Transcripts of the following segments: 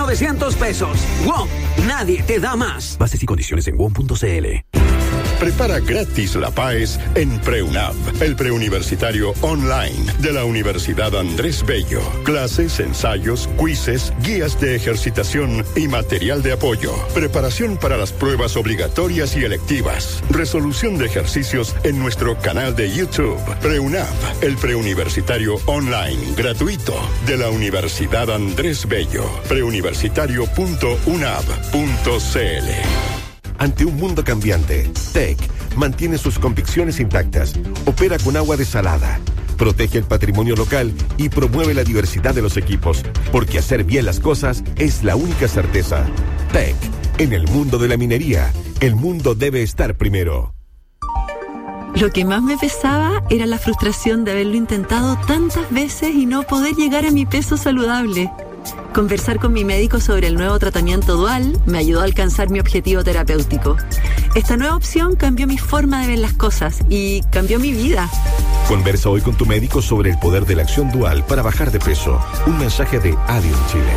900 pesos. WOM, nadie te da más. Bases y condiciones en WOM.cl. Prepara gratis la PAES en PreUNAV, el preuniversitario online de la Universidad Andrés Bello. Clases, ensayos, quizzes, guías de ejercitación y material de apoyo. Preparación para las pruebas obligatorias y electivas. Resolución de ejercicios en nuestro canal de YouTube. PreUNAV, el preuniversitario online gratuito de la Universidad Andrés Bello. preuniversitario.unav.cl. Ante un mundo cambiante, TEC mantiene sus convicciones intactas, opera con agua desalada, protege el patrimonio local y promueve la diversidad de los equipos, porque hacer bien las cosas es la única certeza. TEC, en el mundo de la minería, el mundo debe estar primero. Lo que más me pesaba era la frustración de haberlo intentado tantas veces y no poder llegar a mi peso saludable. Conversar con mi médico sobre el nuevo tratamiento dual me ayudó a alcanzar mi objetivo terapéutico. Esta nueva opción cambió mi forma de ver las cosas y cambió mi vida. Conversa hoy con tu médico sobre el poder de la acción dual para bajar de peso. Un mensaje de Adium Chile.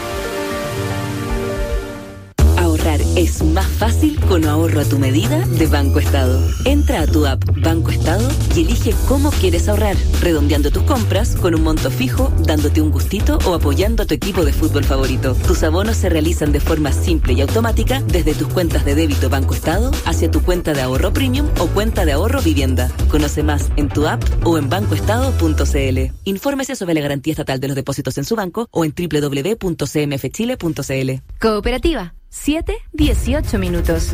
Ahorrar es más fácil con ahorro a tu medida de Banco Estado. Entra a tu app Banco Estado y elige cómo quieres ahorrar, redondeando tus compras con un monto fijo, dándote un gustito o apoyando a tu equipo de fútbol favorito. Tus abonos se realizan de forma simple y automática desde tus cuentas de débito Banco Estado hacia tu cuenta de ahorro premium o cuenta de ahorro vivienda. Conoce más en tu app o en bancoestado.cl. Infórmese sobre la garantía estatal de los depósitos en su banco o en www.cmfchile.cl. Cooperativa. 7:18 minutos.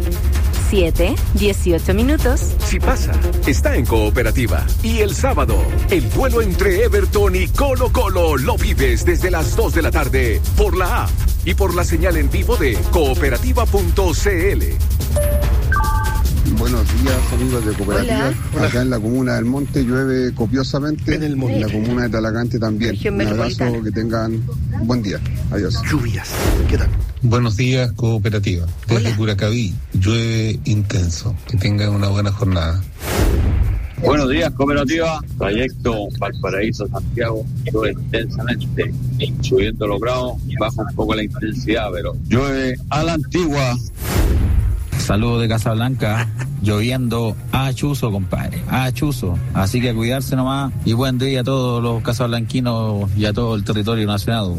7:18 minutos. Si pasa, está en Cooperativa. Y el sábado, el duelo entre Everton y Colo-Colo lo vives desde las 2 de la tarde por la app y por la señal en vivo de cooperativa.cl. Buenos días, amigos de Cooperativa. Hola. Acá en la comuna del Monte llueve copiosamente. En el Monte. En la comuna de Talagante también. Un abrazo, que tengan un buen día. Adiós. Lluvias. ¿Qué tal? Buenos días, Cooperativa. Desde Curacaví, llueve intenso. Que tengan una buena jornada. Buenos días, Cooperativa. Trayecto Valparaíso-Santiago. Llueve intensamente. Subiendo los grados, baja un poco la intensidad, pero llueve a la antigua. Saludos de Casablanca, lloviendo a chuzo, compadre, a chuzo. Así que a cuidarse nomás y buen día a todos los casablanquinos y a todo el territorio nacional.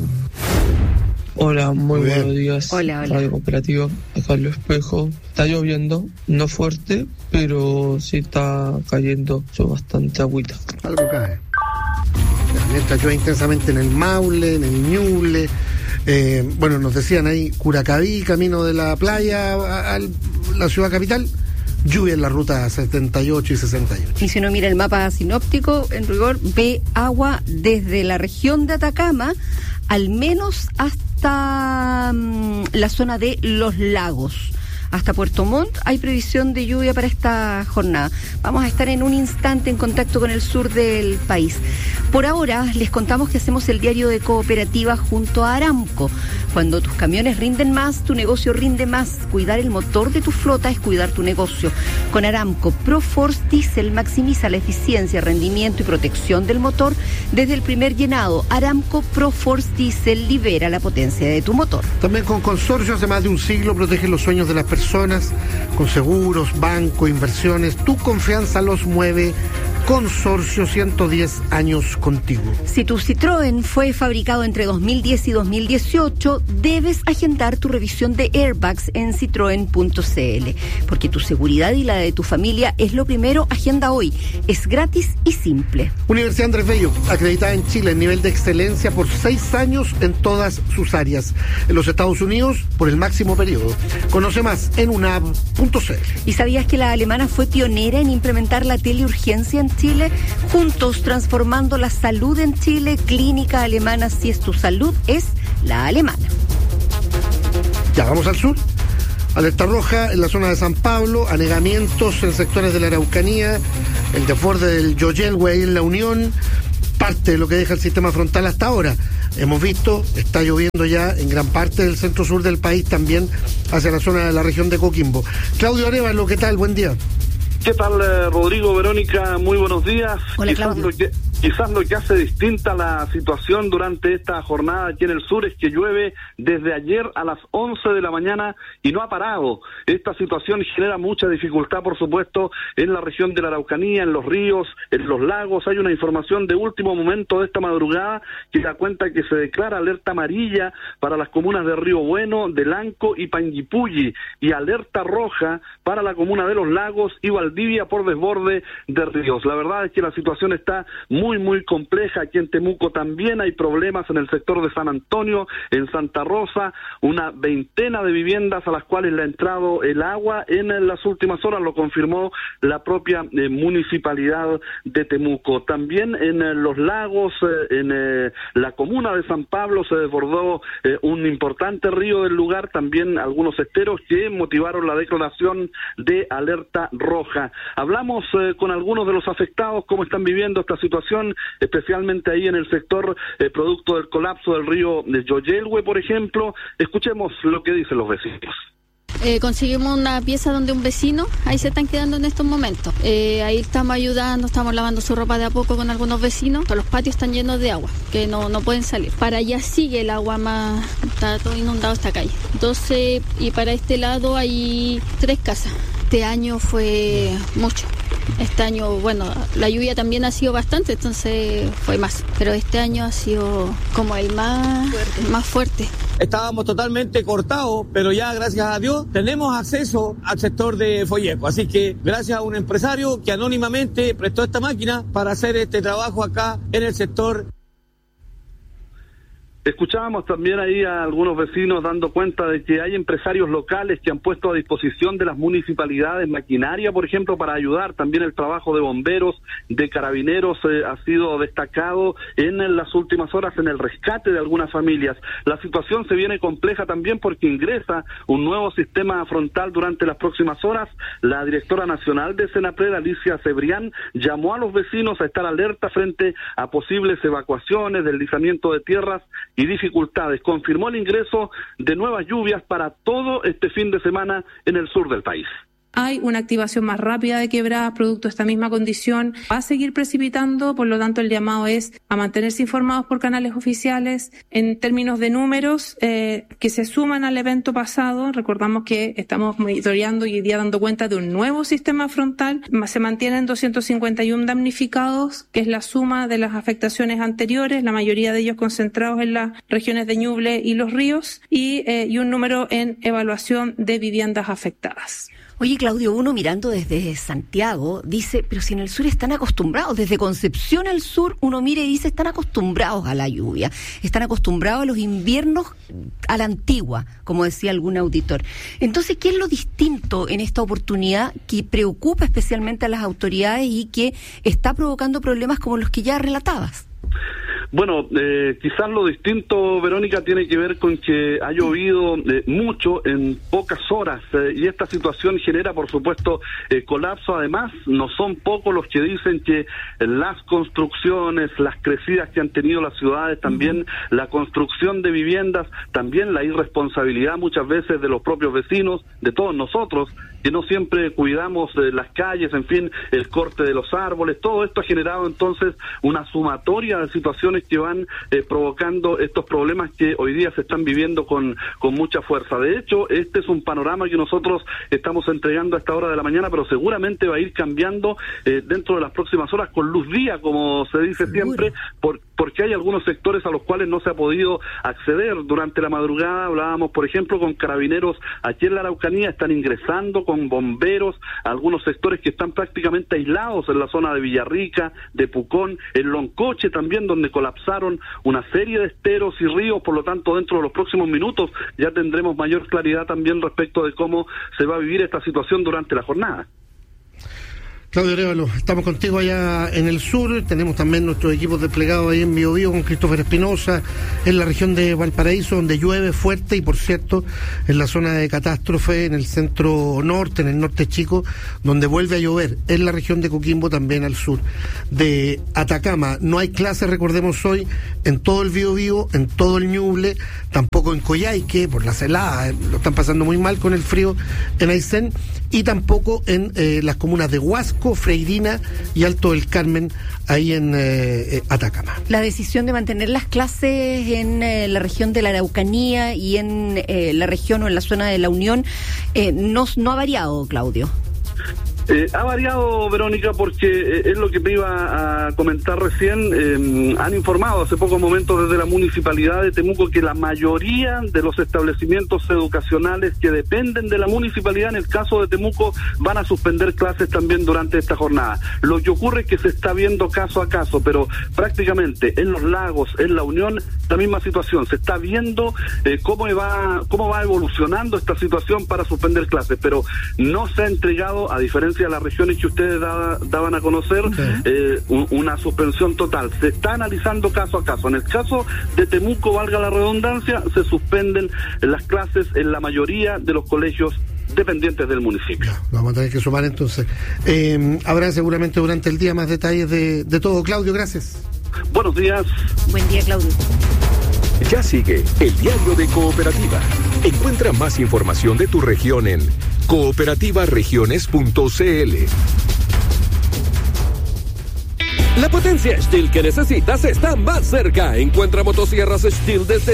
Hola, muy buenos días. Hola. Radio Cooperativa, acá en Lo Espejo. Está lloviendo, no fuerte, pero sí está cayendo bastante agüita. Algo cae. Mientras llueve intensamente en el Maule, en el Ñuble. Bueno, nos decían ahí, Curacaví, camino de la playa a la ciudad capital, lluvia en la ruta 78 y 68. Y si uno mira el mapa sinóptico, en rigor, ve agua desde la región de Atacama, al menos hasta la zona de Los Lagos. Hasta Puerto Montt hay previsión de lluvia para esta jornada. Vamos a estar en un instante en contacto con el sur del país. Por ahora, les contamos que hacemos el diario de Cooperativa junto a Aramco. Cuando tus camiones rinden más, tu negocio rinde más. Cuidar el motor de tu flota es cuidar tu negocio. Con Aramco ProForce Diesel maximiza la eficiencia, rendimiento y protección del motor desde el primer llenado. Aramco ProForce Diesel libera la potencia de tu motor. También con Consorcio, hace más de un siglo, protege los sueños de las personas, con seguros, banco, inversiones. Tu confianza los mueve. Consorcio, 110 años contigo. Si tu Citroën fue fabricado entre 2010 y 2018, debes agendar tu revisión de airbags en citroen.cl, porque tu seguridad y la de tu familia es lo primero. Agenda hoy. Es gratis y simple. Universidad Andrés Bello, acreditada en Chile en nivel de excelencia por 6 años en todas sus áreas. En los Estados Unidos, por el máximo periodo. Conoce más en unav.cl. ¿Y sabías que la alemana fue pionera en implementar la teleurgencia en Chile? Juntos transformando la salud en Chile. Clínica Alemana, si es tu salud, es la alemana. Ya vamos al sur. Alerta roja en la zona de San Pablo, anegamientos en sectores de la Araucanía, el desborde del Yoyelwe en la Unión, parte de lo que deja el sistema frontal hasta ahora. Hemos visto, está lloviendo ya en gran parte del centro sur del país, también hacia la zona de la región de Coquimbo. Claudio Arévalo, ¿qué tal? Buen día. ¿Qué tal, Rodrigo, Verónica? Muy buenos días. Hola, Claudio. Quizás lo que hace distinta la situación durante esta jornada aquí en el sur es que llueve desde ayer a las 11 de la mañana y no ha parado. Esta situación genera mucha dificultad, por supuesto, en la región de la Araucanía, en los ríos, en los lagos. Hay una información de último momento de esta madrugada que da cuenta que se declara alerta amarilla para las comunas de Río Bueno, de Lanco y Panguipulli, y alerta roja para la comuna de Los Lagos y Valdivia por desborde de ríos. La verdad es que la situación está muy compleja. Aquí en Temuco también hay problemas en el sector de San Antonio, en Santa Rosa, una veintena de viviendas a las cuales le ha entrado el agua en las últimas horas, lo confirmó la propia municipalidad de Temuco. También en Los Lagos, en la comuna de San Pablo, se desbordó un importante río del lugar, también algunos esteros que motivaron la declaración de alerta roja. Hablamos con algunos de los afectados, cómo están viviendo esta situación, especialmente ahí en el sector producto del colapso del río de Yoyelhue, por ejemplo. Escuchemos lo que dicen los vecinos. Conseguimos una pieza donde un vecino, ahí se están quedando en estos momentos. Ahí estamos ayudando, estamos lavando su ropa de a poco con algunos vecinos. Los patios están llenos de agua, que no pueden salir. Para allá sigue el agua más, está todo inundado esta calle. Entonces, y para este lado hay 3 casas. Este año fue mucho. Este año, bueno, la lluvia también ha sido bastante, entonces fue más. Pero este año ha sido como el más fuerte. Estábamos totalmente cortados, pero ya gracias a Dios tenemos acceso al sector de Folleco. Así que gracias a un empresario que anónimamente prestó esta máquina para hacer este trabajo acá en el sector. Escuchábamos también ahí a algunos vecinos dando cuenta de que hay empresarios locales que han puesto a disposición de las municipalidades maquinaria, por ejemplo, para ayudar. También el trabajo de bomberos, de carabineros ha sido destacado en las últimas horas en el rescate de algunas familias. La situación se viene compleja también porque ingresa un nuevo sistema frontal durante las próximas horas. La directora nacional de Senapred, Alicia Cebrián, llamó a los vecinos a estar alerta frente a posibles evacuaciones, deslizamiento de tierras y dificultades. Confirmó el ingreso de nuevas lluvias para todo este fin de semana en el sur del país. Hay una activación más rápida de quebradas producto de esta misma condición. Va a seguir precipitando, por lo tanto el llamado es a mantenerse informados por canales oficiales. En términos de números que se suman al evento pasado, recordamos que estamos monitoreando y hoy día dando cuenta de un nuevo sistema frontal. Se mantienen 251 damnificados, que es la suma de las afectaciones anteriores, la mayoría de ellos concentrados en las regiones de Ñuble y Los Ríos, y un número en evaluación de viviendas afectadas. Oye, Claudio, uno mirando desde Santiago dice, pero si en el sur están acostumbrados, desde Concepción al sur uno mira y dice, están acostumbrados a la lluvia, están acostumbrados a los inviernos a la antigua, como decía algún auditor. Entonces, ¿qué es lo distinto en esta oportunidad que preocupa especialmente a las autoridades y que está provocando problemas como los que ya relatabas? Bueno, quizás lo distinto, Verónica, tiene que ver con que ha llovido mucho en pocas horas y esta situación genera, por supuesto, colapso. Además, no son pocos los que dicen que las construcciones, las crecidas que han tenido las ciudades, también la construcción de viviendas, también la irresponsabilidad muchas veces de los propios vecinos, de todos nosotros, que no siempre cuidamos las calles, en fin, el corte de los árboles. Todo esto ha generado entonces una sumatoria de situaciones que van provocando estos problemas que hoy día se están viviendo con mucha fuerza. De hecho, este es un panorama que nosotros estamos entregando a esta hora de la mañana, pero seguramente va a ir cambiando dentro de las próximas horas con luz día, como se dice siempre, porque hay algunos sectores a los cuales no se ha podido acceder. Durante la madrugada hablábamos, por ejemplo, con carabineros aquí en la Araucanía, están ingresando con bomberos, algunos sectores que están prácticamente aislados en la zona de Villarrica, de Pucón, en Loncoche también, donde colapsaron una serie de esteros y ríos. Por lo tanto, dentro de los próximos minutos ya tendremos mayor claridad también respecto de cómo se va a vivir esta situación durante la jornada. Claudio Arévalo, estamos contigo allá en el sur, tenemos también nuestros equipos desplegados ahí en Biobío con Christopher Espinosa, en la región de Valparaíso, donde llueve fuerte, y por cierto, en la zona de catástrofe, en el centro norte, en el norte chico, donde vuelve a llover, en la región de Coquimbo, también al sur de Atacama. No hay clases, recordemos hoy, en todo el Biobío, en todo el Ñuble, tampoco en Coyhaique, por las heladas, lo están pasando muy mal con el frío en Aysén, y tampoco en las comunas de Huasco, Pasco, Freirina y Alto del Carmen, ahí en Atacama. La decisión de mantener las clases en la región de la Araucanía y en la región o en la zona de la Unión no ha variado, Claudio. Ha variado, Verónica, porque es lo que me iba a comentar recién. Han informado hace pocos momentos desde la Municipalidad de Temuco que la mayoría de los establecimientos educacionales que dependen de la Municipalidad, en el caso de Temuco, van a suspender clases también durante esta jornada. Lo que ocurre es que se está viendo caso a caso, pero prácticamente en los lagos, en la Unión, la misma situación. Se está viendo cómo va evolucionando esta situación para suspender clases, pero no se ha entregado, a diferencia de las regiones que ustedes daban a conocer, una suspensión total. Se está analizando caso a caso. En el caso de Temuco, valga la redundancia, se suspenden las clases en la mayoría de los colegios dependientes del municipio. Vamos a tener que sumar entonces. Habrá seguramente durante el día más detalles de todo. Claudio, gracias. Buenos días. Buen día, Claudio. Ya sigue el Diario de Cooperativa. Encuentra más información de tu región en cooperativaregiones.cl. La potencia Stihl que necesitas está más cerca. Encuentra motosierras Stihl desde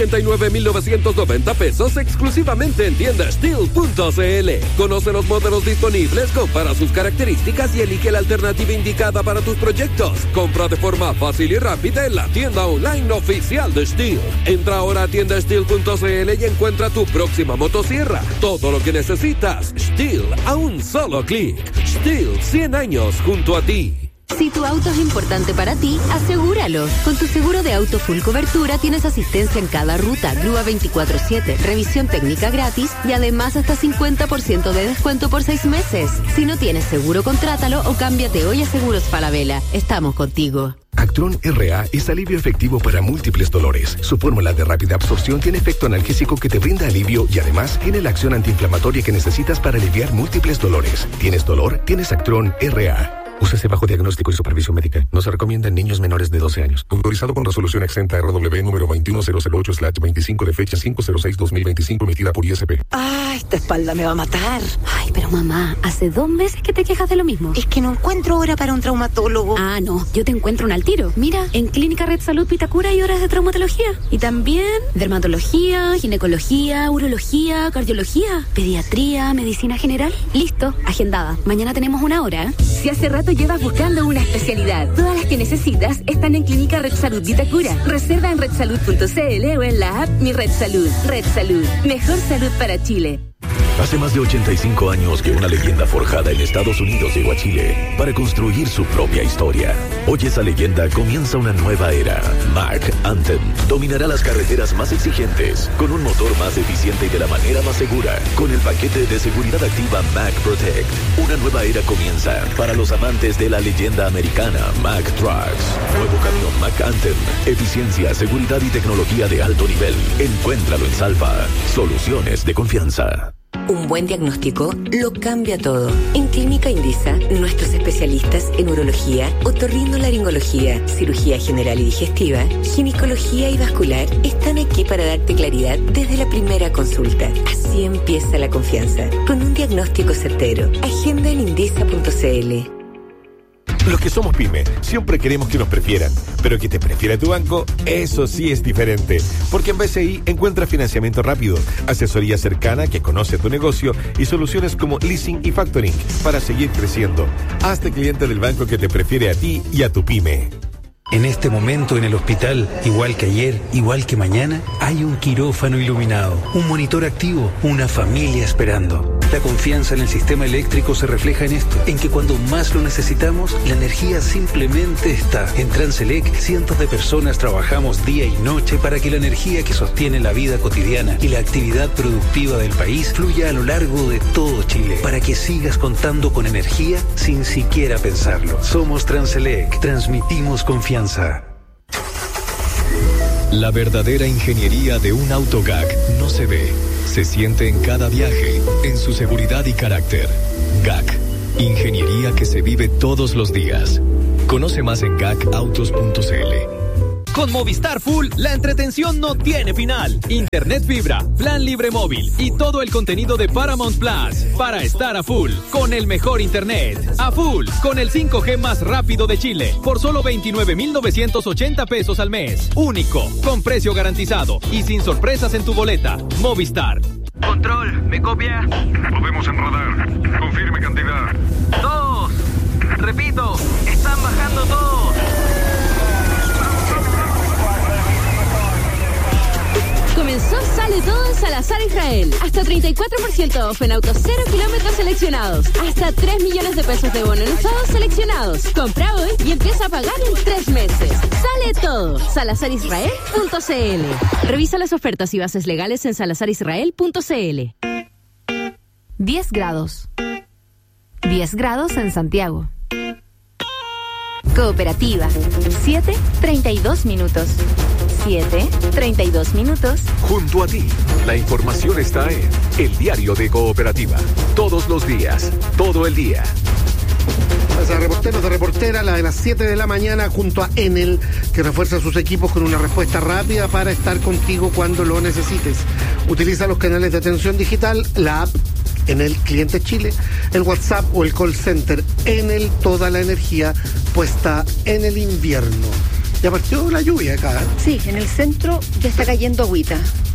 189,990 pesos exclusivamente en tienda Stihl.cl. Conoce los modelos disponibles, compara sus características y elige la alternativa indicada para tus proyectos. Compra de forma fácil y rápida en la tienda online oficial de Stihl. Entra ahora a tienda Stihl.cl y encuentra tu próxima motosierra. Todo lo que necesitas, Stihl a un solo clic. Stihl, 100 años junto a ti. Si tu auto es importante para ti, asegúralo. Con tu seguro de auto full cobertura tienes asistencia en cada ruta, grúa 24/7, revisión técnica gratis y además hasta 50% de descuento por 6 meses. Si no tienes seguro, contrátalo o cámbiate hoy a Seguros Falabella. Estamos contigo. Actron RA es alivio efectivo para múltiples dolores. Su fórmula de rápida absorción tiene efecto analgésico que te brinda alivio y además tiene la acción antiinflamatoria que necesitas para aliviar múltiples dolores. ¿Tienes dolor? Tienes Actron RA. Úsese bajo diagnóstico y supervisión médica. No se recomienda en niños menores de 12 años. Autorizado con resolución exenta RW número 21008/25 de fecha 506/2025 emitida por ISP. Ah, esta espalda me va a matar. Ay, pero mamá, hace 2 meses que te quejas de lo mismo. Es que no encuentro hora para un traumatólogo. Ah, no, yo te encuentro un al tiro. Mira, en Clínica Red Salud Vitacura hay horas de traumatología. Y también dermatología, ginecología, urología, cardiología, pediatría, medicina general. Listo, agendada. Mañana tenemos 1 hora. Si hace rato llevas buscando una especialidad, todas las que necesitas están en Clínica Red Salud Vitacura. Reserva en redsalud.cl o en la app Mi Red Salud. Red Salud, mejor salud para Chile. Hace más de 85 años que una leyenda forjada en Estados Unidos llegó a Chile para construir su propia historia. Hoy esa leyenda comienza una nueva era. Mack Anthem dominará las carreteras más exigentes con un motor más eficiente y de la manera más segura. Con el paquete de seguridad activa Mack Protect, una nueva era comienza para los amantes de la leyenda americana Mack Trucks. Nuevo camión Mack Anthem, eficiencia, seguridad y tecnología de alto nivel. Encuéntralo en Salva. Soluciones de confianza. Un buen diagnóstico lo cambia todo. En Clínica Indisa, nuestros especialistas en urología, otorrinolaringología, cirugía general y digestiva, ginecología y vascular están aquí para darte claridad desde la primera consulta. Así empieza la confianza, con un diagnóstico certero. Agenda en indisa.cl. Los que somos pyme siempre queremos que nos prefieran, pero que te prefiera tu banco, eso sí es diferente. Porque en BCI encuentras financiamiento rápido, asesoría cercana que conoce tu negocio y soluciones como leasing y factoring para seguir creciendo. Hazte cliente del banco que te prefiere a ti y a tu pyme. En este momento en el hospital, igual que ayer, igual que mañana, hay un quirófano iluminado, un monitor activo, una familia esperando. La confianza en el sistema eléctrico se refleja en esto, en que cuando más lo necesitamos, la energía simplemente está. En Transelec, cientos de personas trabajamos día y noche para que la energía que sostiene la vida cotidiana y la actividad productiva del país fluya a lo largo de todo Chile, para que sigas contando con energía sin siquiera pensarlo. Somos Transelec, transmitimos confianza. La verdadera ingeniería de un auto GAC no se ve, se siente en cada viaje, en su seguridad y carácter. GAC, ingeniería que se vive todos los días. Conoce más en gacautos.cl. Con Movistar Full, la entretención no tiene final. Internet fibra, plan libre móvil y todo el contenido de Paramount Plus para estar a full con el mejor internet. A full con el 5G más rápido de Chile por solo 29,980 pesos al mes. Único, con precio garantizado y sin sorpresas en tu boleta. Movistar. Control, ¿me copia? Lo vemos en radar. Confirme cantidad. Todos. Repito, están bajando todos. Comenzó Sale Todo en Salazar Israel. Hasta 34% off en autos 0 kilómetros seleccionados. Hasta 3 millones de pesos de bono en usados seleccionados. Compra hoy y empieza a pagar en 3 meses. Sale Todo. SalazarIsrael.cl. Revisa las ofertas y bases legales en SalazarIsrael.cl. 10 grados. 10 grados en Santiago. Cooperativa. 7:32 minutos. 7:32 minutos. Junto a ti, la información está en El Diario de Cooperativa. Todos los días, todo el día. A reporteros de reportera, la de las 7 de la mañana, junto a Enel, que refuerza sus equipos con una respuesta rápida para estar contigo cuando lo necesites. Utiliza los canales de atención digital, la app Enel Cliente Chile, el WhatsApp o el call center. Enel, toda la energía puesta en el invierno. Ya partió la lluvia acá. Sí, en el centro ya está cayendo agüita.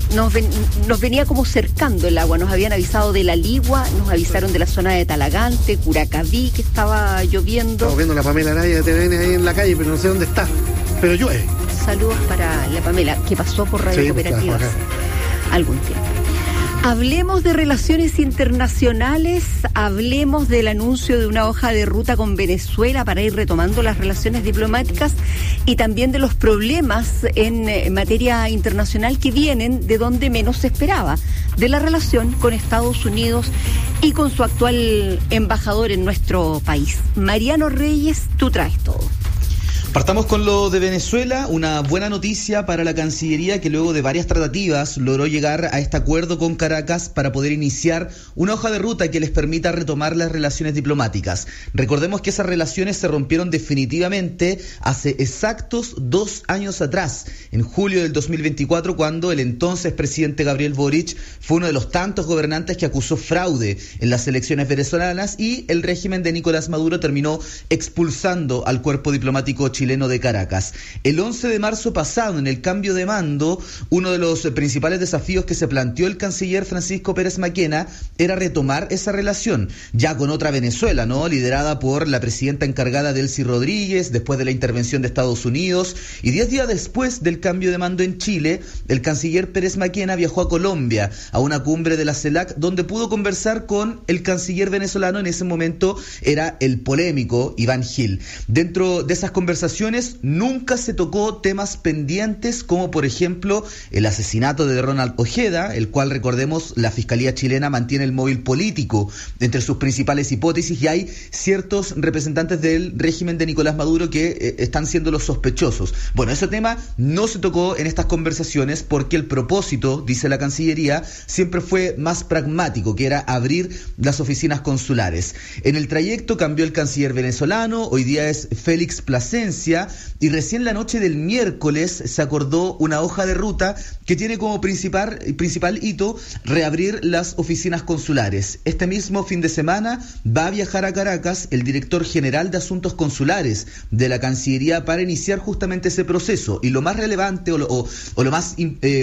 Nos venía como cercando el agua. Nos habían avisado de La Ligua, nos avisaron de la zona de Talagante, Curacaví, que estaba lloviendo. Estamos viendo la Pamela Araya de TVN ahí en la calle, pero no sé dónde está. Pero llueve. Saludos para la Pamela, que pasó por Radio Cooperativa hace algún tiempo. Hablemos de relaciones internacionales, hablemos del anuncio de una hoja de ruta con Venezuela para ir retomando las relaciones diplomáticas y también de los problemas en materia internacional que vienen de donde menos se esperaba, de la relación con Estados Unidos y con su actual embajador en nuestro país. Mariano Reyes, tú traes todo. Partamos con lo de Venezuela, una buena noticia para la Cancillería que luego de varias tratativas logró llegar a este acuerdo con Caracas para poder iniciar una hoja de ruta que les permita retomar las relaciones diplomáticas. Recordemos que esas relaciones se rompieron definitivamente hace exactos 2 años atrás, en julio del 2024, cuando el entonces presidente Gabriel Boric fue uno de los tantos gobernantes que acusó fraude en las elecciones venezolanas y el régimen de Nicolás Maduro terminó expulsando al cuerpo diplomático chileno de Caracas. El 11 de marzo pasado, en el cambio de mando, uno de los principales desafíos que se planteó el canciller Francisco Pérez Maquena era retomar esa relación, ya con otra Venezuela, ¿no? Liderada por la presidenta encargada Delcy Rodríguez, después de la intervención de Estados Unidos, y 10 días después del cambio de mando en Chile, el canciller Pérez Maquena viajó a Colombia, a una cumbre de la CELAC, donde pudo conversar con el canciller venezolano, en ese momento era el polémico Iván Gil. Dentro de esas conversaciones nunca se tocó temas pendientes como por ejemplo el asesinato de Ronald Ojeda, el cual, recordemos, la Fiscalía chilena mantiene el móvil político entre sus principales hipótesis y hay ciertos representantes del régimen de Nicolás Maduro que están siendo los sospechosos. Bueno, ese tema no se tocó en estas conversaciones porque el propósito, dice la Cancillería, siempre fue más pragmático, que era abrir las oficinas consulares. En el trayecto cambió el canciller venezolano, hoy día es Félix Plasencia, y recién la noche del miércoles se acordó una hoja de ruta que tiene como principal hito reabrir las oficinas consulares. Este mismo fin de semana va a viajar a Caracas el director general de Asuntos Consulares de la Cancillería para iniciar justamente ese proceso. Y lo más relevante o lo más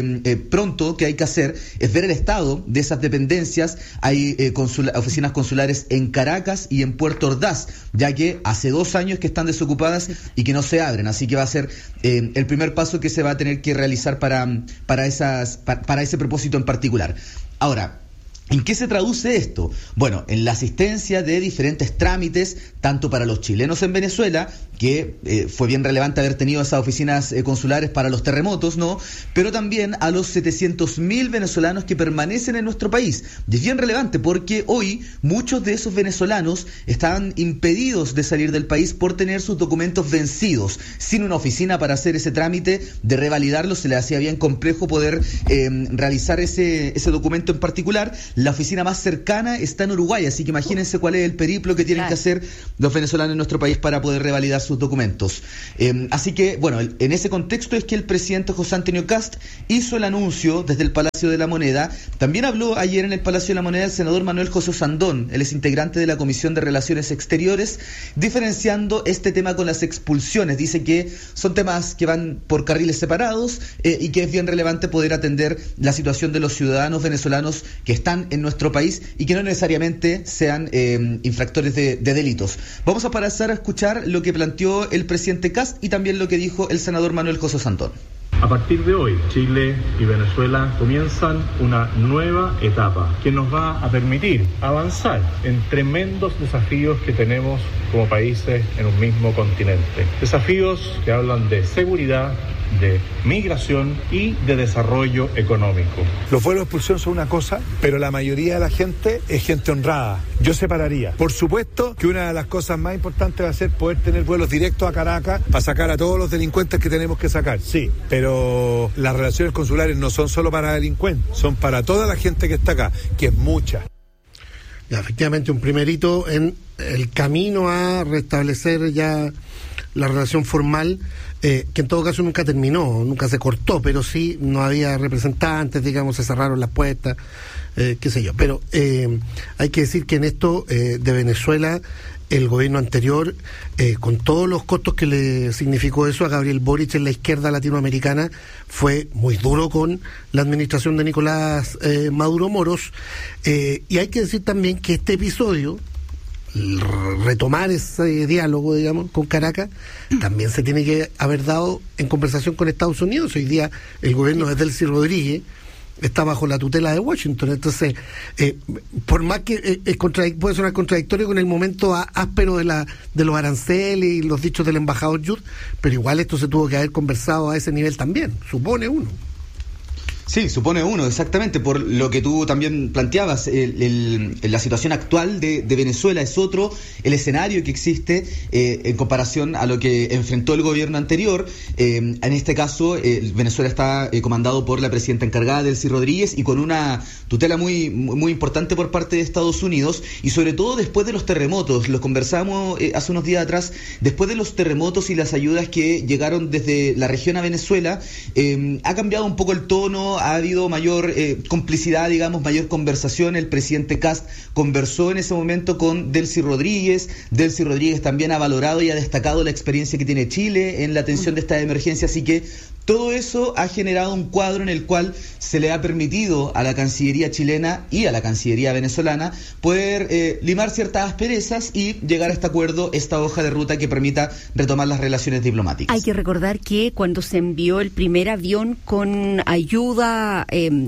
pronto que hay que hacer es ver el estado de esas dependencias. Hay oficinas consulares en Caracas y en Puerto Ordaz, ya que hace 2 años que están desocupadas y que no se abren, así que va a ser el primer paso que se va a tener que realizar para ese propósito en particular. Ahora, ¿en qué se traduce esto? Bueno, en la asistencia de diferentes trámites, tanto para los chilenos en Venezuela, que fue bien relevante haber tenido esas oficinas consulares para los terremotos, ¿no? Pero también a los 700.000 venezolanos que permanecen en nuestro país. Y es bien relevante porque hoy muchos de esos venezolanos están impedidos de salir del país por tener sus documentos vencidos. Sin una oficina para hacer ese trámite de revalidarlos, se les hacía bien complejo poder realizar ese documento en particular. la oficina más cercana está en Uruguay, así que imagínense cuál es el periplo que tienen que hacer los venezolanos en nuestro país para poder revalidar sus documentos. Así que, bueno, en ese contexto es que el presidente José Antonio Kast hizo el anuncio desde el Palacio de la Moneda. También habló ayer en el Palacio de la Moneda el senador Manuel José Sandón, él es integrante de la Comisión de Relaciones Exteriores, diferenciando este tema con las expulsiones. Dice que son temas que van por carriles separados y que es bien relevante poder atender la situación de los ciudadanos venezolanos que están en nuestro país y que no necesariamente sean infractores de delitos. Vamos a pasar a escuchar lo que planteó el presidente Kast y también lo que dijo el senador Manuel José Sandón. A partir de hoy, Chile y Venezuela comienzan una nueva etapa que nos va a permitir avanzar en tremendos desafíos que tenemos como países en un mismo continente. Desafíos que hablan de seguridad, de migración y de desarrollo económico. Los vuelos de expulsión son una cosa, pero la mayoría de la gente es gente honrada. Yo separaría. Por supuesto que una de las cosas más importantes va a ser poder tener vuelos directos a Caracas para sacar a todos los delincuentes que tenemos que sacar. Sí, pero las relaciones consulares no son solo para delincuentes, son para toda la gente que está acá, que es mucha. Ya, efectivamente, un primer hito en el camino a restablecer ya la relación formal, que en todo caso nunca terminó, nunca se cortó, pero sí no había representantes, digamos, se cerraron las puertas, qué sé yo. Pero hay que decir que en esto de Venezuela, el gobierno anterior, con todos los costos que le significó eso a Gabriel Boric en la izquierda latinoamericana, fue muy duro con la administración de Nicolás Maduro Moros, y hay que decir también que este episodio, retomar ese diálogo, digamos, con Caracas, también se tiene que haber dado en conversación con Estados Unidos. Hoy día el gobierno de Delcy Rodríguez está bajo la tutela de Washington, entonces por más que puede sonar contradictorio con el momento áspero de los aranceles y los dichos del embajador Yud, pero igual esto se tuvo que haber conversado a ese nivel también, supone uno. Sí, supone uno, exactamente, por lo que tú también planteabas, la situación actual de Venezuela es otro, el escenario que existe en comparación a lo que enfrentó el gobierno anterior. En este caso, Venezuela está comandado por la presidenta encargada, Delcy Rodríguez, y con una tutela muy, muy importante por parte de Estados Unidos, y sobre todo después de los terremotos, los conversamos hace unos días atrás, después de los terremotos y las ayudas que llegaron desde la región a Venezuela, ha cambiado un poco el tono, ha habido mayor complicidad, digamos, mayor conversación. El presidente Kast conversó en ese momento con Delcy Rodríguez. Delcy Rodríguez también ha valorado y ha destacado la experiencia que tiene Chile en la atención de esta emergencia, así que todo eso ha generado un cuadro en el cual se le ha permitido a la Cancillería chilena y a la Cancillería venezolana poder limar ciertas asperezas y llegar a este acuerdo, esta hoja de ruta que permita retomar las relaciones diplomáticas. Hay que recordar que cuando se envió el primer avión con ayuda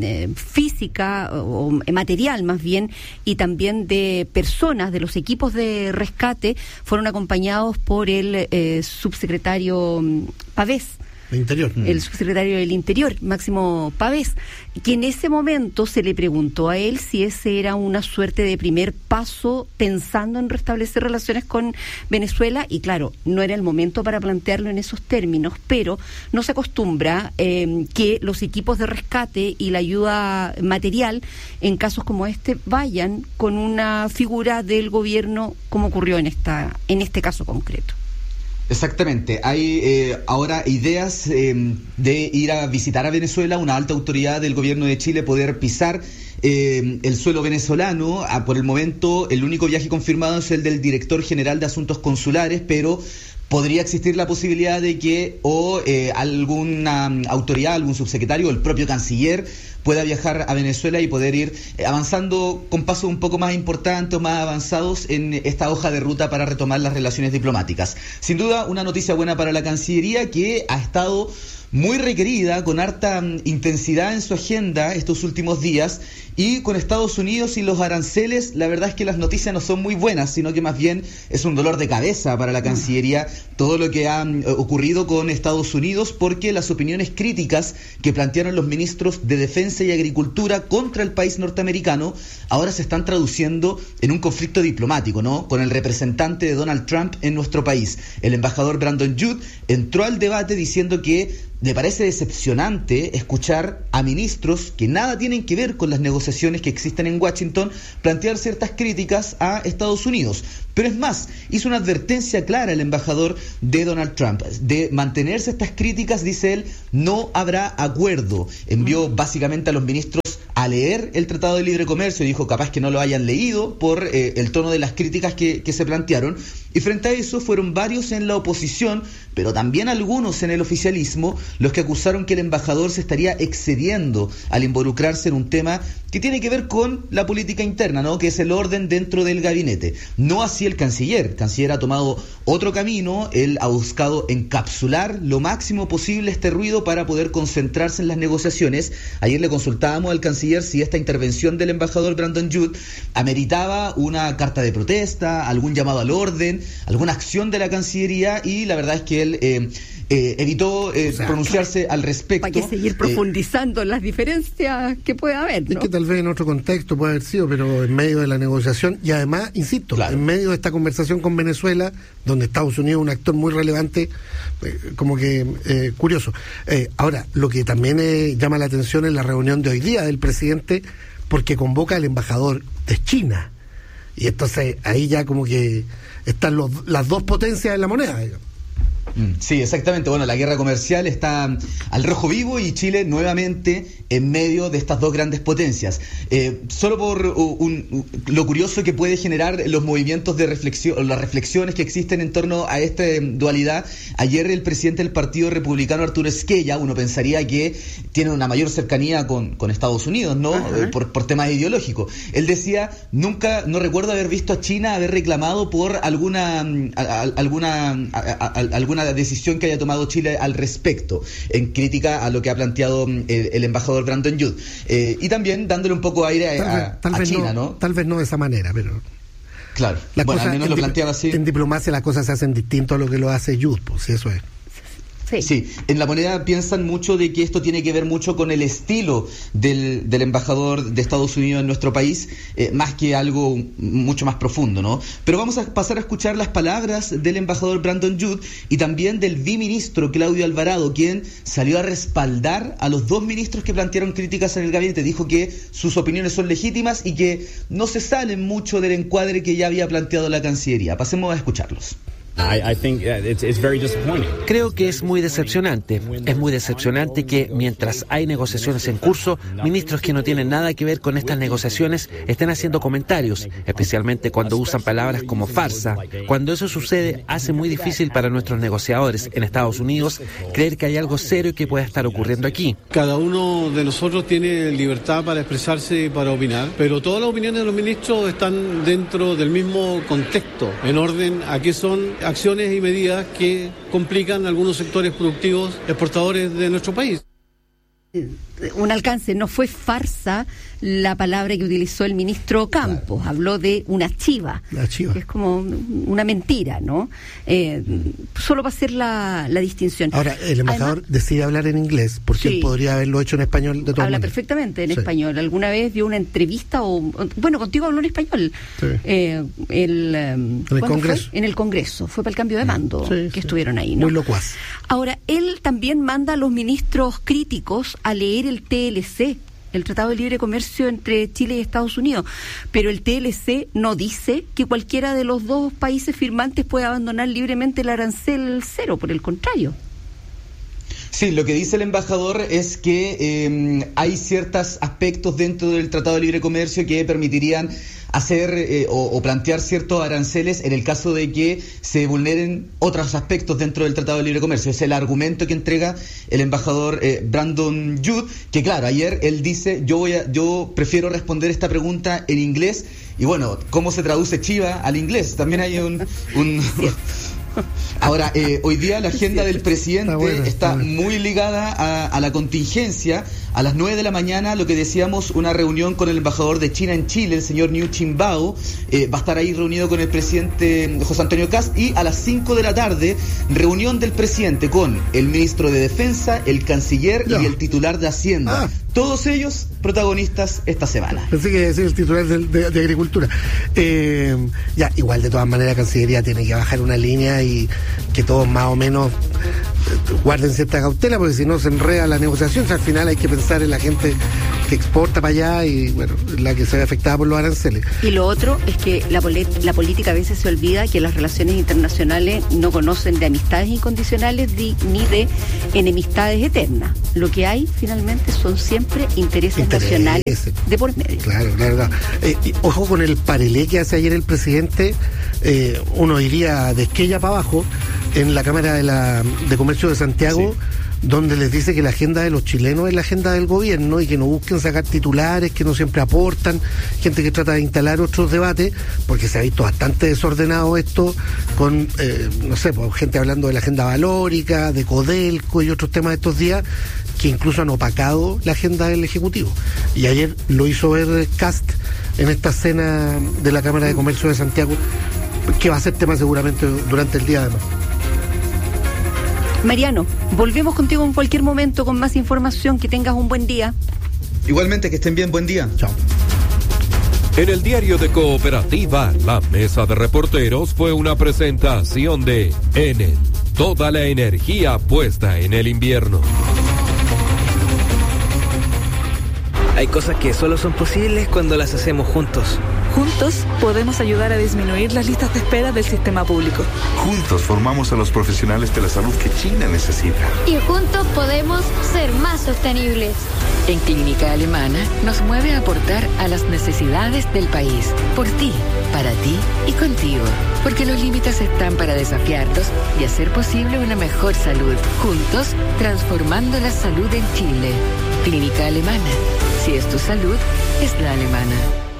física o material más bien, y también de personas, de los equipos de rescate, fueron acompañados por el subsecretario Pavés. El subsecretario del Interior, Máximo Pavés, que en ese momento se le preguntó a él si ese era una suerte de primer paso pensando en restablecer relaciones con Venezuela, y claro, no era el momento para plantearlo en esos términos, pero no se acostumbra que los equipos de rescate y la ayuda material en casos como este vayan con una figura del gobierno, como ocurrió en este caso concreto. Exactamente, hay ahora ideas de ir a visitar a Venezuela, una alta autoridad del gobierno de Chile poder pisar el suelo venezolano. Por el momento el único viaje confirmado es el del director general de Asuntos Consulares, pero podría existir la posibilidad de que alguna autoridad, algún subsecretario o el propio canciller pueda viajar a Venezuela y poder ir avanzando con pasos un poco más importantes o más avanzados en esta hoja de ruta para retomar las relaciones diplomáticas. Sin duda, una noticia buena para la Cancillería, que ha estado muy requerida, con harta intensidad en su agenda estos últimos días, y con Estados Unidos y los aranceles, la verdad es que las noticias no son muy buenas, sino que más bien es un dolor de cabeza para la Cancillería todo lo que ha ocurrido con Estados Unidos, porque las opiniones críticas que plantearon los ministros de Defensa y Agricultura contra el país norteamericano ahora se están traduciendo en un conflicto diplomático, ¿no?, con el representante de Donald Trump en nuestro país. El embajador Brandon Judd entró al debate diciendo que le parece decepcionante escuchar a ministros que nada tienen que ver con las negociaciones que existen en Washington plantear ciertas críticas a Estados Unidos. Pero es más, hizo una advertencia clara el embajador de Donald Trump. De mantenerse estas críticas, dice él, no habrá acuerdo. Envió básicamente a los ministros a leer el Tratado de Libre Comercio. Dijo capaz que no lo hayan leído por el tono de las críticas que se plantearon. Y frente a eso fueron varios en la oposición, pero también algunos en el oficialismo, los que acusaron que el embajador se estaría excediendo al involucrarse en un tema que tiene que ver con la política interna, ¿no? Que es el orden dentro del gabinete. No así el canciller. El canciller ha tomado otro camino. Él ha buscado encapsular lo máximo posible este ruido para poder concentrarse en las negociaciones. Ayer le consultábamos al canciller si esta intervención del embajador Brandon Judd ameritaba una carta de protesta, algún llamado al orden, alguna acción de la Cancillería, y la verdad es que él evitó pronunciarse al respecto. Hay que seguir profundizando en las diferencias que puede haber, ¿no? Es que tal vez en otro contexto puede haber sido, pero en medio de la negociación, y además, insisto, en medio de esta conversación con Venezuela, donde Estados Unidos es un actor muy relevante, como que curioso. Ahora, lo que también llama la atención es la reunión de hoy día del presidente, porque convoca al embajador de China. Y entonces ahí ya como que están las dos potencias en la moneda, digamos. Sí, exactamente. Bueno, la guerra comercial está al rojo vivo y Chile nuevamente en medio de estas dos grandes potencias. Solo por lo curioso que puede generar los movimientos de reflexión, las reflexiones que existen en torno a esta dualidad. Ayer el presidente del Partido Republicano, Arturo Esquella, uno pensaría que tiene una mayor cercanía con Estados Unidos, ¿no? Por temas ideológicos. Él decía, no recuerdo haber visto a China haber reclamado por alguna decisión que haya tomado Chile al respecto, en crítica a lo que ha planteado el embajador Brandon Judd, y también dándole un poco aire a China, ¿no? Tal vez no de esa manera, pero claro, bueno, al menos lo planteaba así. En diplomacia las cosas se hacen distinto a lo que lo hace Judd, pues eso es. Sí, en La Moneda piensan mucho de que esto tiene que ver mucho con el estilo del embajador de Estados Unidos en nuestro país, más que algo mucho más profundo, ¿no? Pero vamos a pasar a escuchar las palabras del embajador Brandon Judd y también del viceministro Claudio Alvarado, quien salió a respaldar a los dos ministros que plantearon críticas en el gabinete. Dijo que sus opiniones son legítimas y que no se salen mucho del encuadre que ya había planteado la Cancillería. Pasemos a escucharlos. Creo que es muy decepcionante. Es muy decepcionante que mientras hay negociaciones en curso, ministros que no tienen nada que ver con estas negociaciones estén haciendo comentarios, especialmente cuando usan palabras como farsa. Cuando eso sucede, hace muy difícil para nuestros negociadores en Estados Unidos creer que hay algo serio que pueda estar ocurriendo aquí. Cada uno de nosotros tiene libertad para expresarse y para opinar, pero todas las opiniones de los ministros están dentro del mismo contexto, en orden a qué son acciones y medidas que complican algunos sectores productivos exportadores de nuestro país. Un alcance, no fue farsa la palabra que utilizó el ministro Campos, habló de una chiva, que es como una mentira, ¿no? Solo para hacer la distinción. Ahora, el embajador decide hablar en inglés, porque él podría haberlo hecho en español de todas maneras. Habla perfectamente en español. Alguna vez dio una entrevista, bueno, contigo habló en español. En el Congreso. En el Congreso, fue para el cambio de mando que estuvieron ahí, ¿no? Muy locuaz. Ahora, él también manda a los ministros críticos a leer el TLC, el Tratado de Libre Comercio entre Chile y Estados Unidos, pero el TLC no dice que cualquiera de los dos países firmantes pueda abandonar libremente el arancel cero, por el contrario. Sí, lo que dice el embajador es que hay ciertos aspectos dentro del Tratado de Libre Comercio que permitirían hacer o plantear ciertos aranceles en el caso de que se vulneren otros aspectos dentro del Tratado de Libre Comercio. Es el argumento que entrega el embajador Brandon Judd, que claro, ayer él dice, yo prefiero responder esta pregunta en inglés, y bueno, ¿cómo se traduce chiva al inglés? También hay un Ahora, hoy día la agenda del presidente está muy ligada a la contingencia. A las 9 de la mañana, lo que decíamos, una reunión con el embajador de China en Chile, el señor Niu Qianbao, va a estar ahí reunido con el presidente José Antonio Kast, y a las 5 de la tarde, reunión del presidente con el ministro de Defensa, el canciller y el titular de Hacienda. Todos ellos protagonistas esta semana. Pensé que decir el titular de Agricultura. Igual de todas maneras Cancillería tiene que bajar una línea y que todos más o menos guarden cierta cautela, porque si no se enreda la negociación. Al final hay que pensar en la gente que exporta para allá y, bueno, la que se ve afectada por los aranceles. Y lo otro es que la política a veces se olvida que las relaciones internacionales no conocen de amistades incondicionales ni de enemistades eternas. Lo que hay finalmente son siempre intereses nacionales de por medio. Claro. Y ojo con el parelé que hace ayer el presidente, uno iría de Esquella para abajo, en la Cámara de Comercio de Santiago, donde les dice que la agenda de los chilenos es la agenda del gobierno y que no busquen sacar titulares, que no siempre aportan, gente que trata de instalar otros debates, porque se ha visto bastante desordenado esto con, gente hablando de la agenda valórica, de Codelco y otros temas de estos días, que incluso han opacado la agenda del Ejecutivo. Y ayer lo hizo ver Cast en esta cena de la Cámara de Comercio de Santiago, que va a ser tema seguramente durante el día además. Mariano, volvemos contigo en cualquier momento con más información. Que tengas un buen día. Igualmente, que estén bien, buen día. Chao. En el diario de Cooperativa, la mesa de reporteros fue una presentación de Enel. Toda la energía puesta en el invierno. Hay cosas que solo son posibles cuando las hacemos juntos. Juntos podemos ayudar a disminuir las listas de espera del sistema público. Juntos formamos a los profesionales de la salud que China necesita. Y juntos podemos ser más sostenibles. En Clínica Alemana nos mueve a aportar a las necesidades del país. Por ti, para ti y contigo. Porque los límites están para desafiarlos y hacer posible una mejor salud. Juntos, transformando la salud en Chile. Clínica Alemana. Si es tu salud, es la alemana.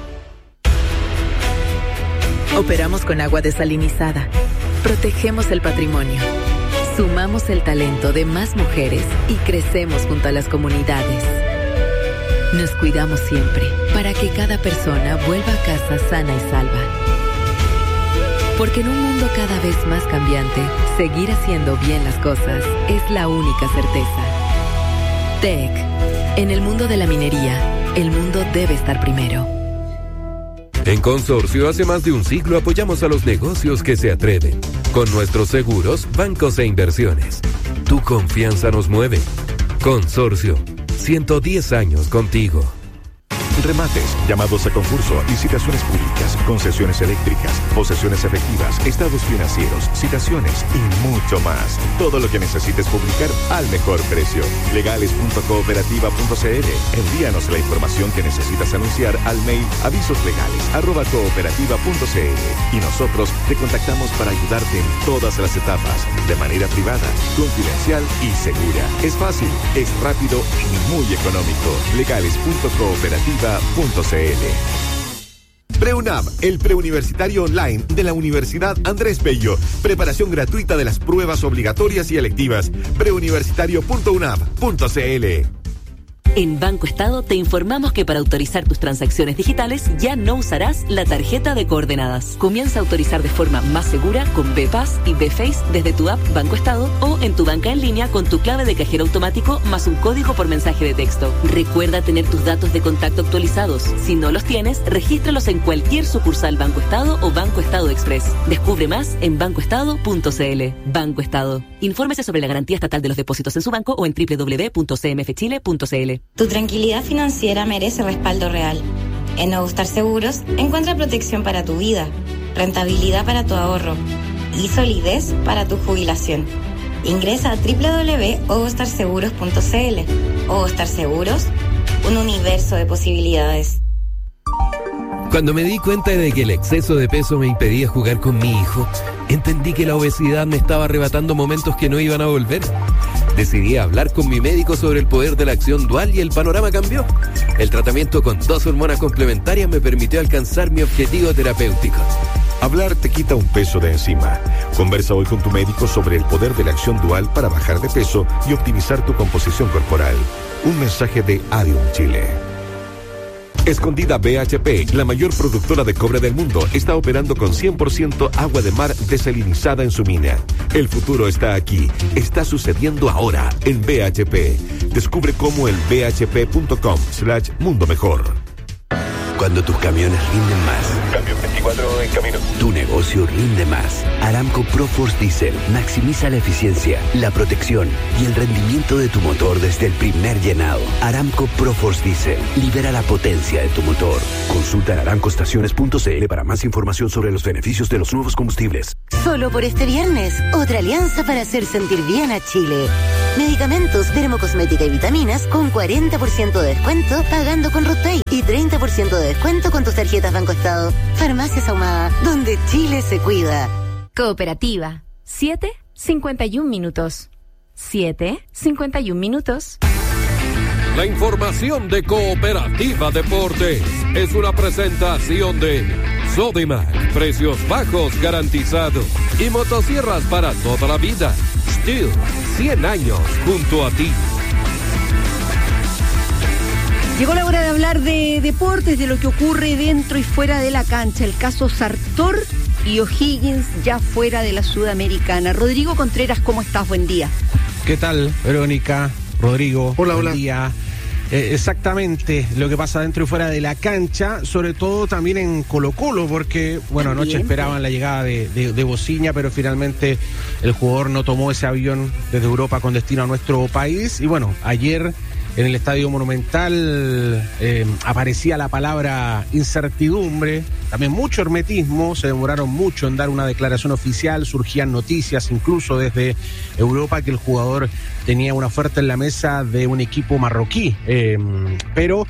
Operamos con agua desalinizada. Protegemos el patrimonio. Sumamos el talento de más mujeres y crecemos junto a las comunidades. Nos cuidamos siempre para que cada persona vuelva a casa sana y salva. Porque en un mundo cada vez más cambiante, seguir haciendo bien las cosas es la única certeza. TEC. En el mundo de la minería, el mundo debe estar primero. En Consorcio, hace más de un siglo apoyamos a los negocios que se atreven. Con nuestros seguros, bancos e inversiones. Tu confianza nos mueve. Consorcio, 110 años contigo. Remates, llamados a concurso, licitaciones públicas, concesiones eléctricas, posesiones efectivas, estados financieros, citaciones y mucho más. Todo lo que necesites publicar al mejor precio. Legales.cooperativa.cl. Envíanos la información que necesitas anunciar al mail avisoslegales@cooperativa.cl y nosotros te contactamos para ayudarte en todas las etapas, de manera privada, confidencial y segura. Es fácil, es rápido y muy económico. Legales.cooperativa.cl. PreUNAV, el preuniversitario online de la Universidad Andrés Bello. Preparación gratuita de las pruebas obligatorias y electivas. preuniversitario.unav.cl. En Banco Estado te informamos que para autorizar tus transacciones digitales ya no usarás la tarjeta de coordenadas. Comienza a autorizar de forma más segura con BPass y BFace desde tu app Banco Estado o en tu banca en línea con tu clave de cajero automático más un código por mensaje de texto. Recuerda tener tus datos de contacto actualizados. Si no los tienes, regístralos en cualquier sucursal Banco Estado o Banco Estado Express. Descubre más en bancoestado.cl. Banco Estado. Infórmese sobre la garantía estatal de los depósitos en su banco o en www.cmfchile.cl. Tu tranquilidad financiera merece respaldo real. En Nuevo Star Seguros encuentra protección para tu vida, rentabilidad para tu ahorro y solidez para tu jubilación. Ingresa a www.ovostarseguros.cl. Ovostar Seguros, un universo de posibilidades. Cuando me di cuenta de que el exceso de peso me impedía jugar con mi hijo, entendí que la obesidad me estaba arrebatando momentos que no iban a volver. Decidí hablar con mi médico sobre el poder de la acción dual y el panorama cambió. El tratamiento con 2 hormonas complementarias me permitió alcanzar mi objetivo terapéutico. Hablar te quita un peso de encima. Conversa hoy con tu médico sobre el poder de la acción dual para bajar de peso y optimizar tu composición corporal. Un mensaje de Adium Chile. Escondida BHP, la mayor productora de cobre del mundo, está operando con 100% agua de mar desalinizada en su mina. El futuro está aquí, está sucediendo ahora en BHP. Descubre cómo en bhp.com/mundo mejor. Cuando tus camiones rinden más. Cambio 24 en camino. Tu negocio rinde más. Aramco ProForce Diesel maximiza la eficiencia, la protección y el rendimiento de tu motor desde el primer llenado. Aramco ProForce Diesel libera la potencia de tu motor. Consulta en aramcoestaciones.cl para más información sobre los beneficios de los nuevos combustibles. Solo por este viernes, otra alianza para hacer sentir bien a Chile. Medicamentos, dermocosmética y vitaminas con 40% de descuento pagando con RootPay y 30% de descuento con tus tarjetas Banco Estado. Farmacias Ahumada, donde Chile se cuida. Cooperativa. 7:51 minutos. 7:51 minutos. La información de Cooperativa Deportes es una presentación de Sodimac, precios bajos garantizados y motosierras para toda la vida. Steel, 100 años junto a ti. Llegó la hora de hablar de deportes, de lo que ocurre dentro y fuera de la cancha. El caso Sartor y O'Higgins ya fuera de la Sudamericana. Rodrigo Contreras, ¿cómo estás? Buen día. ¿Qué tal, Verónica? Rodrigo, hola, buen hola. día. Exactamente lo que pasa dentro y fuera de la cancha, sobre todo también en Colo-Colo, porque, bueno, anoche esperaban la llegada de Bociña, pero finalmente el jugador no tomó ese avión desde Europa con destino a nuestro país. Y bueno, ayer en el Estadio Monumental aparecía la palabra incertidumbre, también mucho hermetismo, se demoraron mucho en dar una declaración oficial, surgían noticias incluso desde Europa que el jugador tenía una oferta en la mesa de un equipo marroquí, pero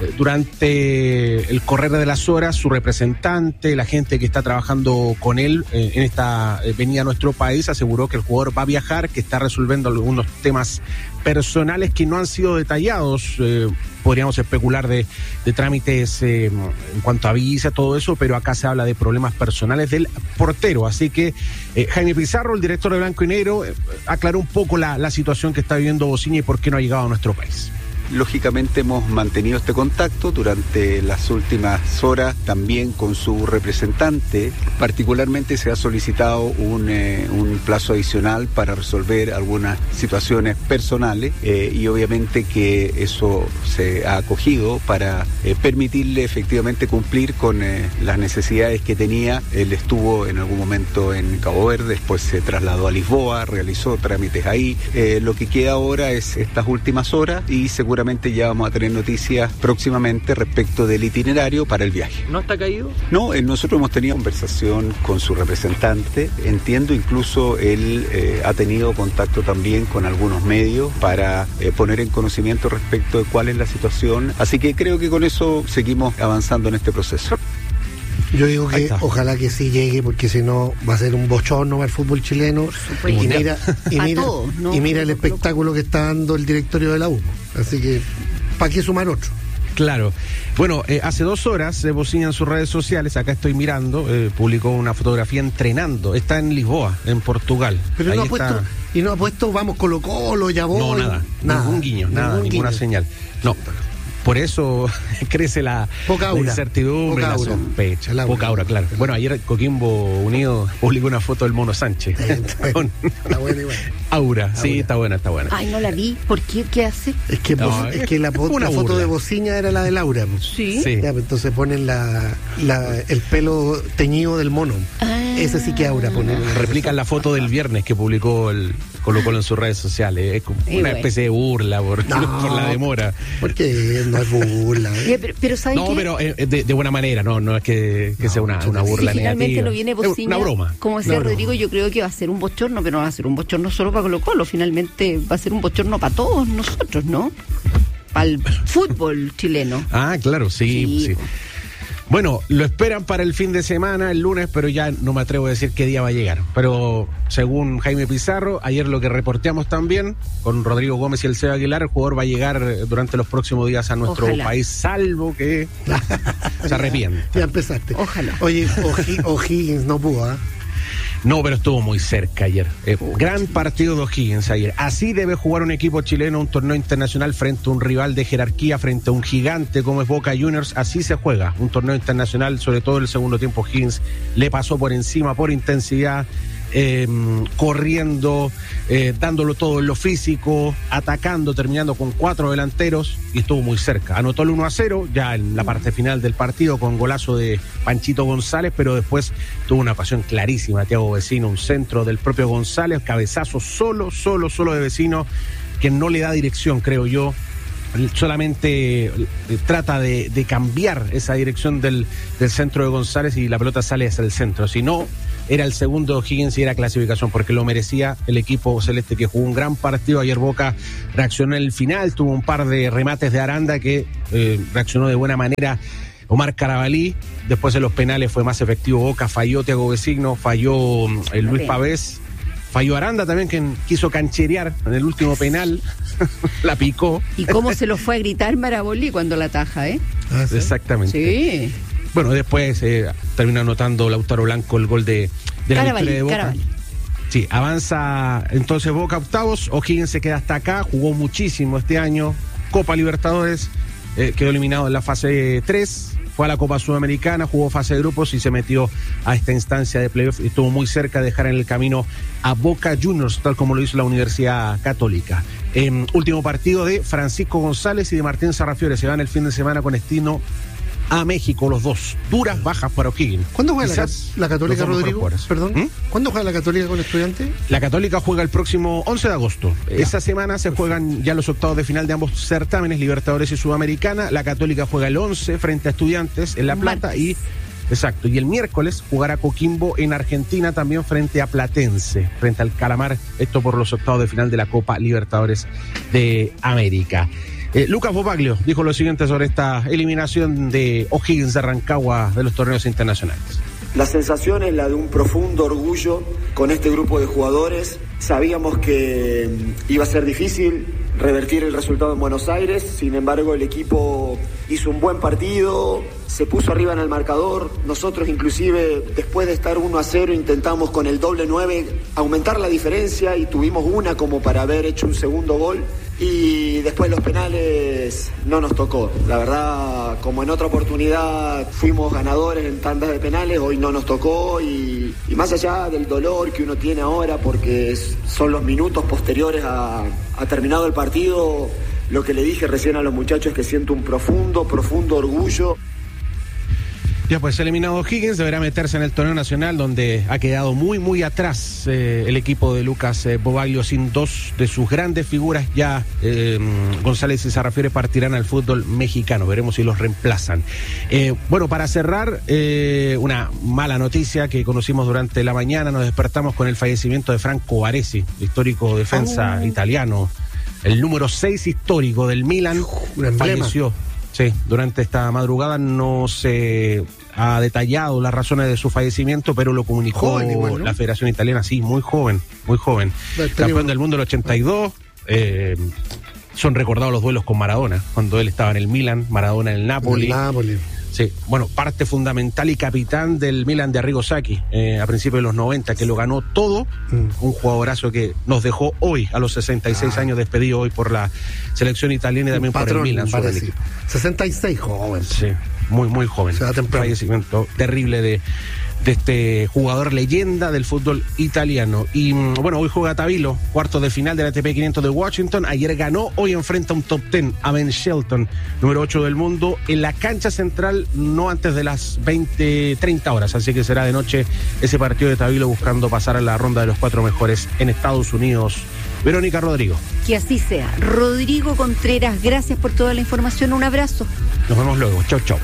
durante el correr de las horas su representante, la gente que está trabajando con él en esta venida a nuestro país, aseguró que el jugador va a viajar, que está resolviendo algunos temas personales que no han sido detallados, podríamos especular de trámites en cuanto a visa, todo eso, pero acá se habla de problemas personales del portero, así que Jaime Pizarro, el director de Blanco y Negro, aclaró un poco la situación que está viviendo Bociña y por qué no ha llegado a nuestro país. Lógicamente hemos mantenido este contacto durante las últimas horas también con su representante. Particularmente se ha solicitado un plazo adicional para resolver algunas situaciones personales y obviamente que eso se ha acogido para permitirle efectivamente cumplir con las necesidades que tenía. Él estuvo en algún momento en Cabo Verde, después se trasladó a Lisboa, realizó trámites ahí. Lo que queda ahora es estas últimas horas y seguramente ya vamos a tener noticias próximamente respecto del itinerario para el viaje. ¿No está caído? No, nosotros hemos tenido conversación con su representante. Entiendo incluso él ha tenido contacto también con algunos medios para poner en conocimiento respecto de cuál es la situación. Así que creo que con eso seguimos avanzando en este proceso. Yo digo que ojalá que sí llegue, porque si no va a ser un bochorno para el fútbol chileno. Y mira el espectáculo que está dando el directorio de la U. Así que, ¿para qué sumar otro? Claro. Bueno, hace 2 horas Bociña en sus redes sociales, acá estoy mirando, publicó una fotografía entrenando. Está en Lisboa, en Portugal. Pero ahí no ha puesto, vamos Colo-Colo, ya voy. No, nada. Ningún guiño, ninguna señal. No. Por eso crece la incertidumbre, la sospecha. Poca aura, claro. Bueno, ayer Coquimbo Unido publicó una foto del Mono Sánchez. Está buena igual. Aura, sí, está buena. Ay, no la vi. ¿Por qué? ¿Qué hace? Es que la foto de Bociña era la de Laura. Sí. Ya, entonces ponen el pelo teñido del mono. Ese sí que Aura pone. Replican la foto del viernes que publicó el Colo-Colo en sus redes sociales. Es como una especie de burla por la demora. Porque no es burla. Pero ¿saben qué? Pero de buena manera, no es que sea una burla si finalmente negativa. Lo viene Bociña, una broma. Como decía Rodrigo, yo creo que va a ser un bochorno, pero no va a ser un bochorno solo para Colo-Colo. Finalmente va a ser un bochorno para todos nosotros, ¿no? Para el fútbol chileno. Ah, claro, sí. Bueno, lo esperan para el fin de semana, el lunes, pero ya no me atrevo a decir qué día va a llegar. Pero según Jaime Pizarro, ayer lo que reporteamos también con Rodrigo Gómez y el Seba Aguilar, el jugador va a llegar durante los próximos días a nuestro país, salvo que se arrepiente. Ya empezaste. Ojalá. Oye, O'Higgins no pudo, ¿ah? No, pero estuvo muy cerca ayer. Gran partido de O'Higgins ayer. Así debe jugar un equipo chileno un torneo internacional frente a un rival de jerarquía, frente a un gigante como es Boca Juniors. Así se juega un torneo internacional, sobre todo en el segundo tiempo. O'Higgins le pasó por encima por intensidad. corriendo, dándolo todo en lo físico, atacando, terminando con 4 delanteros y estuvo muy cerca. Anotó el 1-0 ya en la parte final del partido con golazo de Panchito González, pero después tuvo una pasión clarísima Thiago Vecino, un centro del propio González, cabezazo solo de Vecino, que no le da dirección, creo yo. Solamente trata de cambiar esa dirección del centro de González y la pelota sale hacia el centro. Si no, era el segundo O'Higgins y era clasificación, porque lo merecía el equipo celeste, que jugó un gran partido. Ayer Boca reaccionó en el final, tuvo un par de remates de Aranda que reaccionó de buena manera Omar Carabalí. Después de los penales fue más efectivo Boca, falló Thiago Vecino, falló Luis Pavés, falló Aranda también, que quiso cancherear en el último penal. La picó. ¿Y cómo se lo fue a gritar Marabolí cuando la ataja, ¿Sí? Exactamente. Sí. Bueno, después termina anotando Lautaro Blanco el gol de la victoria de Boca. Carabalí. Sí, avanza entonces Boca octavos. O'Higgins se queda hasta acá, jugó muchísimo este año. Copa Libertadores, quedó eliminado en la fase 3. Fue a la Copa Sudamericana, jugó fase de grupos y se metió a esta instancia de playoff. Estuvo muy cerca de dejar en el camino a Boca Juniors, tal como lo hizo la Universidad Católica. Último partido de Francisco González y de Martín Sarrafiore. Se van el fin de semana con destino a México, los dos. Duras bajas para O'Higgins. ¿Cuándo juega la Católica, Rodrigo? Perdón. ¿Cuándo juega la Católica con Estudiantes? La Católica juega el próximo 11 de agosto. Ya. Esa semana se juegan ya los octavos de final de ambos certámenes, Libertadores y Sudamericana. La Católica juega el 11 frente a Estudiantes en La Plata Exacto, y el miércoles jugará Coquimbo en Argentina también frente a Platense, frente al Calamar, esto por los octavos de final de la Copa Libertadores de América. Lucas Bobaglio dijo lo siguiente sobre esta eliminación de O'Higgins de Rancagua de los torneos internacionales. La sensación es la de un profundo orgullo con este grupo de jugadores. Sabíamos que iba a ser difícil revertir el resultado en Buenos Aires, sin embargo el equipo hizo un buen partido, se puso arriba en el marcador. Nosotros inclusive después de estar 1-0 intentamos con el doble 9 aumentar la diferencia y tuvimos una como para haber hecho un segundo gol. Y después los penales no nos tocó. La verdad, como en otra oportunidad fuimos ganadores en tandas de penales, hoy no nos tocó y más allá del dolor que uno tiene ahora porque son los minutos posteriores a terminado el partido, lo que le dije recién a los muchachos es que siento un profundo orgullo. Ya pues, eliminado O'Higgins, deberá meterse en el torneo nacional, donde ha quedado muy atrás el equipo de Lucas Bobaglio, sin dos de sus grandes figuras. Ya González y Sarrafiore partirán al fútbol mexicano, veremos si los reemplazan. Bueno, para cerrar, una mala noticia que conocimos durante la mañana. Nos despertamos con el fallecimiento de Franco Baresi, histórico defensa italiano, el número 6 histórico del Milan. Falleció. Sí, durante esta madrugada no se ha detallado las razones de su fallecimiento, pero lo comunicó la Federación Italiana, sí, muy joven. Campeón del mundo del 82, son recordados los duelos con Maradona, cuando él estaba en el Milan, Maradona en el Napoli. Sí, bueno, parte fundamental y capitán del Milan de Arrigo Sacchi, a principios de los 90, que lo ganó todo, un jugadorazo que nos dejó hoy, a los 66 años, despedido hoy por la selección italiana y también por el Milan. 66, joven. Sí, muy joven. Se da temprano. Fallecimiento terrible de este jugador leyenda del fútbol italiano. Y bueno, hoy juega Tavilo, cuartos de final de la ATP 500 de Washington. Ayer ganó, hoy enfrenta un top 10 a Ben Shelton, número 8 del mundo, en la cancha central, no antes de las 20-30 horas. Así que será de noche ese partido de Tavilo, buscando pasar a la ronda de los 4 mejores en Estados Unidos. Verónica, Rodrigo. Que así sea. Rodrigo Contreras, gracias por toda la información. Un abrazo. Nos vemos luego. Chau. Chau.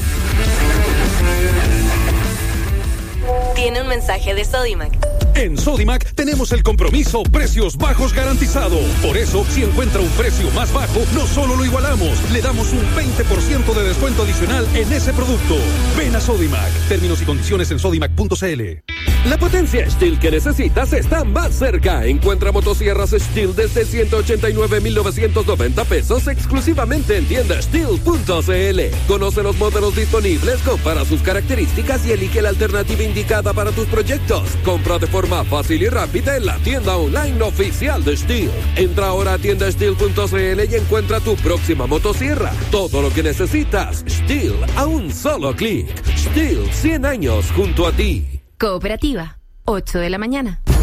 Tiene un mensaje de Sodimac. En Sodimac tenemos el compromiso precios bajos garantizado. Por eso, si encuentra un precio más bajo, no solo lo igualamos, le damos un 20% de descuento adicional en ese producto. Ven a Sodimac. Términos y condiciones en sodimac.cl. La potencia Stihl que necesitas está más cerca. Encuentra motosierras Stihl desde 189,990 pesos exclusivamente en tienda Stihl.cl. Conoce los modelos disponibles, compara sus características y elige la alternativa indicada para tus proyectos. Compra de forma fácil y rápida en la tienda online oficial de Stihl. Entra ahora a tienda Stihl.cl y encuentra tu próxima motosierra. Todo lo que necesitas, Stihl a un solo clic. Stihl, 100 años junto a ti. Cooperativa, 8 de la mañana.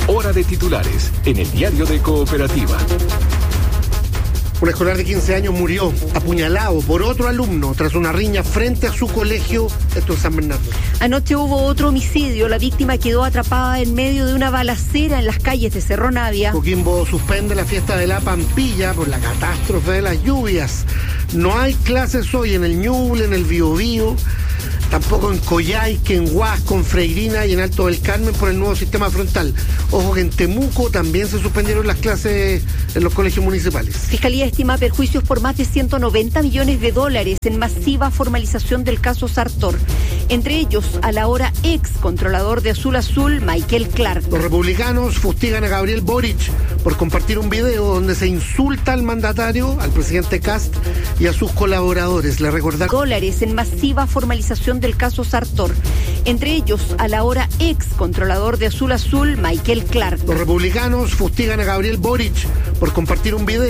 Hora de titulares en el diario de Cooperativa. Un escolar de 15 años murió apuñalado por otro alumno tras una riña frente a su colegio, esto en San Bernardo. Anoche hubo otro homicidio. La víctima quedó atrapada en medio de una balacera en las calles de Cerro Navia. Coquimbo suspende la fiesta de la Pampilla por la catástrofe de las lluvias. No hay clases hoy en el Ñuble, en el Biobío, tampoco en Coyhaique, en Huasco, en Freirina y en Alto del Carmen por el nuevo sistema frontal. Ojo que en Temuco también se suspendieron las clases en los colegios municipales. Fiscalía estima perjuicios por más de $190 millones en masiva formalización del caso Sartor. Entre ellos, a la hora ex controlador de Azul Azul, Michael Clark. Los republicanos fustigan a Gabriel Boric por compartir un video donde se insulta al mandatario, al presidente Kast y a sus colaboradores. Le recordaron dólares en masiva formalización del caso Sartor. Entre ellos, a la hora ex controlador de Azul Azul, Michael Clark. Los republicanos fustigan a Gabriel Boric por compartir un video